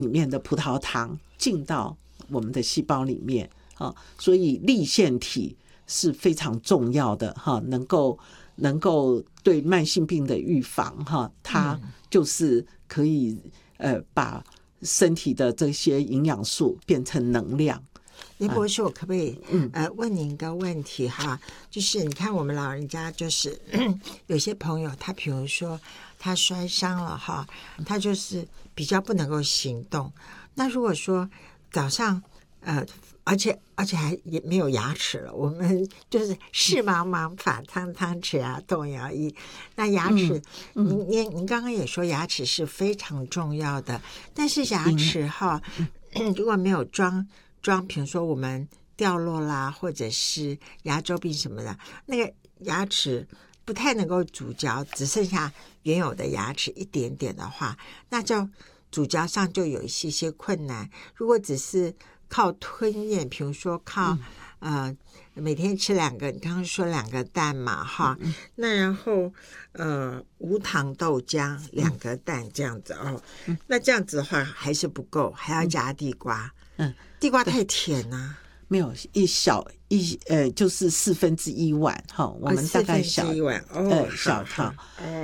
里面的葡萄糖进到我们的细胞里面所以粒线体是非常重要的能够对慢性病的预防它就是可以把身体的这些营养素变成能量。 林博士，我可不可以问您一个问题哈？就是你看我们老人家就是有些朋友他比如说他摔伤了哈，他就是比较不能够行动。那如果说早上而且还也没有牙齿了，我们就是视茫茫发苍苍，齿牙动摇医。那牙齿您刚刚也说牙齿是非常重要的，但是牙齿哈如果没有装比如说我们掉落啦，或者是牙周病什么的，那个牙齿不太能够咀嚼，只剩下原有的牙齿一点点的话，那就咀嚼上就有一些困难。如果只是靠吞咽，比如说靠每天吃2个，你刚刚说2个蛋嘛哈，那然后无糖豆浆2个蛋这样子那这样子的话还是不够，还要加地瓜。地瓜太甜啊。 没有就是1/4碗我们大概 1/4碗小汤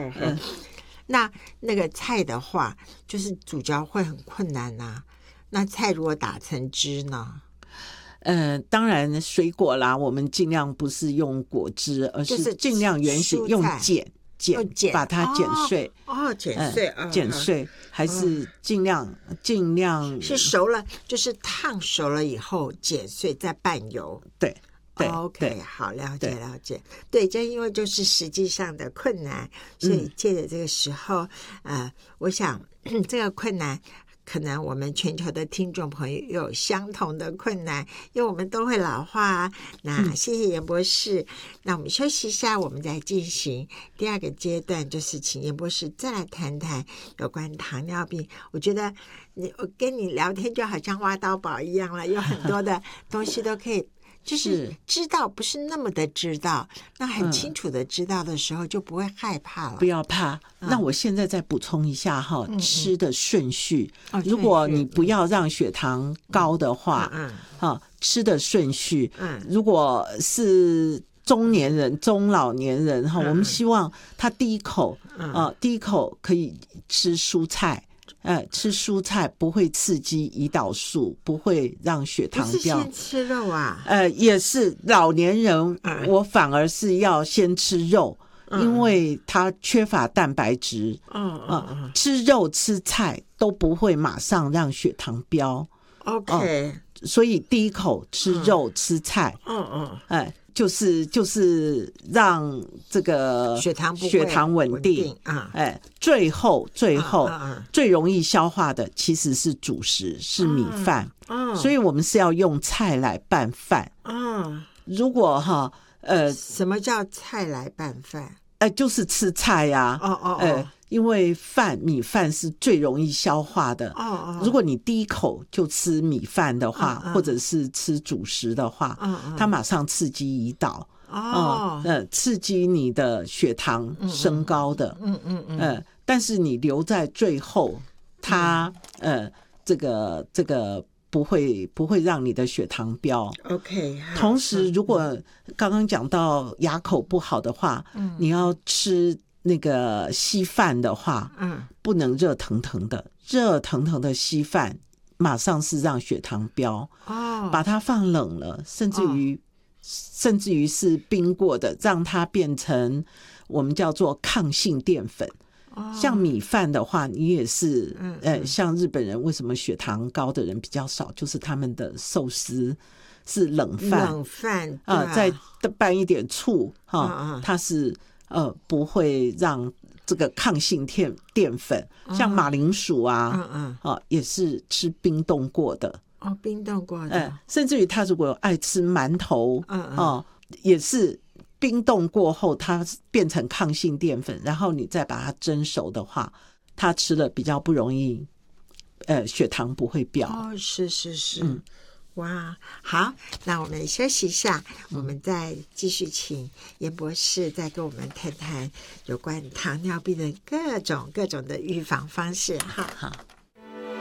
那个菜的话就是咀嚼会很困难啊。那菜如果打成汁呢？ 当然水果啦，我们尽量不是用果汁，而是尽量原始用剪把它剪碎剪碎还是尽量是熟了，就是烫熟了以后剪碎再拌油。 对 OK， 好，了解。对，就因为就是实际上的困难，所以借着这个时候我想这个困难可能我们全球的听众朋友有相同的困难，因为我们都会老化那谢谢严博士。那我们休息一下，我们再进行第2个阶段，就是请严博士再来谈谈有关糖尿病。我觉得我跟你聊天就好像挖到宝一样了，有很多的东西都可以就是知道，不是那么的知道，那很清楚的知道的时候就不会害怕了。 不要怕。那我现在再补充一下吃的顺序。如果你不要让血糖高的话吃的顺序如果是中年人中老年人我们希望他第一口可以吃蔬菜。吃蔬菜不会刺激胰岛素，不会让血糖飙。 不是先吃肉啊？ 也是老年人我反而是要先吃肉，因为它缺乏蛋白质。吃肉吃菜都不会马上让血糖飙。 OK， 所以第一口吃肉吃菜。就是让这个血糖稳定最后最容易消化的其实是主食，是米饭。所以我们是要用菜来拌饭。如果什么叫菜来拌饭？ 就是吃菜呀。因为米饭是最容易消化的。如果你第一口就吃米饭的话，或者是吃主食的话，它马上刺激胰岛。刺激你的血糖升高的。但是你留在最后，它这个不会让你的血糖飙。 OK， 同时如果刚刚讲到牙口不好的话，你要吃那个稀饭的话，不能热腾腾的稀饭马上是让血糖飙。把它放冷了，甚至于是冰过的，让它变成我们叫做抗性淀粉。像米饭的话，你也是像日本人为什么血糖高的人比较少，就是他们的寿司是冷饭再拌一点醋它是不会让这个抗性淀粉。像马铃薯也是吃冰冻过的。 冰冻过的。 甚至于他如果爱吃馒头也是冰冻过后它变成抗性淀粉，然后你再把它蒸熟的话，它吃了比较不容易血糖不会飙。 是哇，好，那我们休息一下，我们再继续请严博士再跟我们谈谈有关糖尿病的各种的预防方式。好。